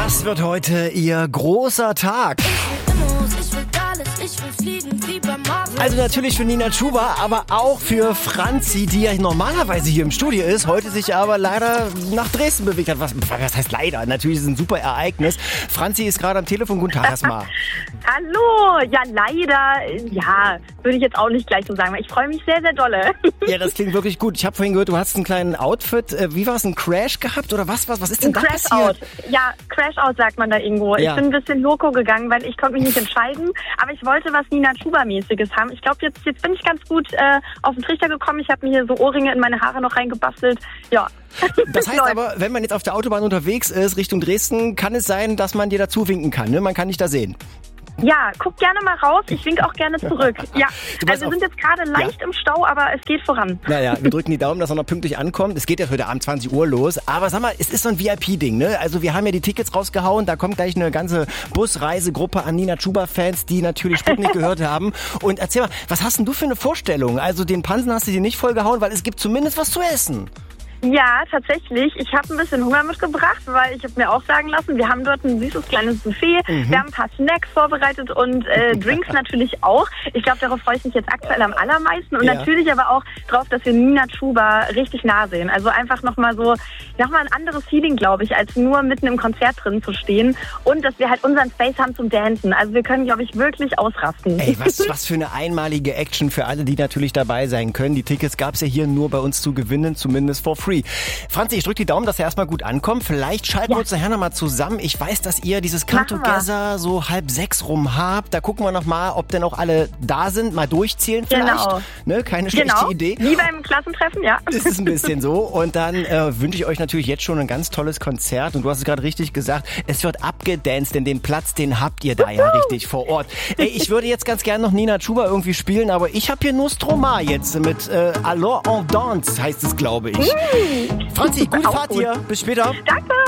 Das wird heute ihr großer Tag. Also natürlich für Nina Chuba, aber auch für Franzi, die ja normalerweise hier im Studio ist, heute sich aber leider nach Dresden bewegt hat. Was heißt leider? Natürlich ist es ein super Ereignis. Franzi ist gerade am Telefon. Guten Tag erstmal. Hallo, ja leider, ja, würde ich jetzt auch nicht gleich so sagen, weil ich freue mich sehr, sehr dolle. Ja, das klingt wirklich gut. Ich habe vorhin gehört, du hast einen kleinen Outfit, wie war es, ein Crash gehabt oder was ist denn da passiert? Crash-Out, ja, Crash-Out sagt man da irgendwo. Ja. Ich bin ein bisschen loco gegangen, weil ich konnte mich nicht entscheiden, aber ich wollte was Nina Chuba-mäßiges haben. Ich glaube, jetzt bin ich ganz gut auf den Trichter gekommen. Ich habe mir hier so Ohrringe in meine Haare noch reingebastelt, ja. Das heißt aber, wenn man jetzt auf der Autobahn unterwegs ist, Richtung Dresden, kann es sein, dass man dir dazu winken kann, ne? Man kann dich da sehen. Ja, guck gerne mal raus. Ich winke auch gerne zurück. Ja, also wir sind jetzt gerade leicht im Stau, aber es geht voran. Naja, wir drücken die Daumen, dass er noch pünktlich ankommt. Es geht ja heute Abend 20 Uhr los. Aber sag mal, es ist so ein VIP-Ding, ne? Also wir haben ja die Tickets rausgehauen. Da kommt gleich eine ganze Busreisegruppe an Nina Chuba-Fans, die natürlich Sputnik gehört haben. Und erzähl mal, was hast denn du für eine Vorstellung? Also den Pansen hast du dir nicht vollgehauen, weil es gibt zumindest was zu essen. Ja, tatsächlich. Ich habe ein bisschen Hunger mitgebracht, weil ich habe mir auch sagen lassen, wir haben dort ein süßes kleines Buffet. Wir haben ein paar Snacks vorbereitet und Drinks natürlich auch. Ich glaube, darauf freue ich mich jetzt aktuell am allermeisten. Und natürlich aber auch drauf, dass wir Nina Chuba richtig nah sehen. Also einfach nochmal ein anderes Feeling, glaube ich, als nur mitten im Konzert drin zu stehen. Und dass wir halt unseren Space haben zum Dancen. Also wir können, glaube ich, wirklich ausrasten. Ey, was für eine einmalige Action für alle, die natürlich dabei sein können. Die Tickets gab es ja hier nur bei uns zu gewinnen, zumindest for free. Franzi, ich drücke die Daumen, dass er erstmal gut ankommt. Vielleicht schalten wir uns nachher nochmal zusammen. Ich weiß, dass ihr dieses Come Together so 5:30 rum habt. Da gucken wir nochmal, ob denn auch alle da sind. Mal durchzählen vielleicht. Genau. Ne? Keine schlechte Idee. Wie beim Klassentreffen, ja. Das ist ein bisschen so. Und dann wünsche ich euch natürlich jetzt schon ein ganz tolles Konzert. Und du hast es gerade richtig gesagt, es wird abgedanced, denn den Platz, den habt ihr da ja richtig vor Ort. Ey, ich würde jetzt ganz gerne noch Nina Chuba irgendwie spielen, aber ich habe hier nur Stromae jetzt mit Alors on danse, heißt es, glaube ich. Franzi, gute Fahrt dir. Bis später. Danke.